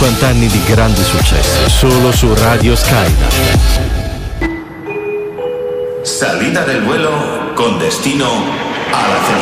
50 anni di grande successo, solo su Radio Skyland. Salida del vuelo con destino a la